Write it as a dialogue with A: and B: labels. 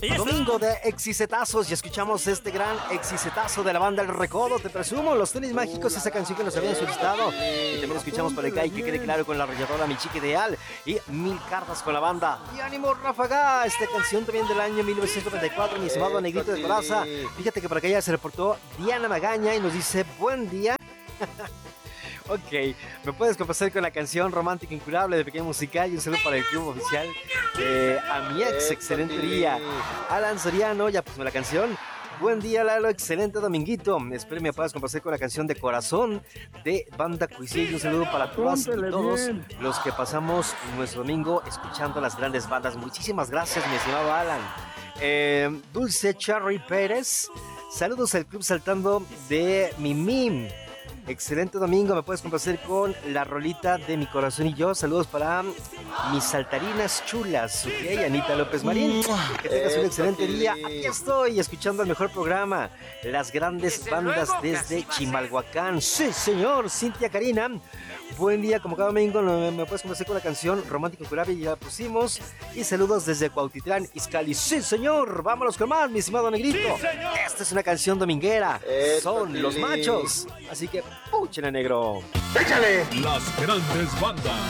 A: Domingo de exicetazos y escuchamos este gran exicetazo de la banda El Recodo, te presumo, Los Tenis Mágicos, esa canción que nos habían solicitado. Y también escuchamos por acá y que quede claro con la arrolladora Mi Chica Ideal y Mil Cartas con la banda Y Ánimo Ráfaga, esta canción también del año 1994, mi estimado Negrito de Coraza. Fíjate que por acá ya se reportó Diana Magaña y nos dice buen día. Ok, me puedes complacer con la canción Romántica Incurable de Pequeño Musical y un saludo para el club oficial a mi ex, excelente día. Alan Soriano, ya puso la canción. Buen día, Lalo, excelente dominguito. Espero me puedas complacer con la canción de Corazón de Banda Cuisí y un saludo para todas y todos los que pasamos nuestro domingo escuchando las grandes bandas. Muchísimas gracias, mi estimado Alan. Dulce Cherry Pérez, saludos al Club Saltando de Mimim. Excelente domingo, me puedes complacer con la rolita de Mi Corazón y Yo. Saludos para mis saltarinas chulas, ok, Anita López Marín. Que tengas un excelente día. Aquí estoy escuchando el mejor programa, las grandes bandas desde Chimalhuacán. Sí, señor, Cintia Karina. Buen día, como cada domingo me puedes complacer con la canción Romántico Incurable, ya la pusimos. Y saludos desde Cuautitlán, Izcalli. Sí, señor, vámonos con más, mi estimado Negrito. Sí, esta es una canción dominguera. Son los machos. Así que, púchale, negro.
B: ¡Échale!
C: Las grandes bandas.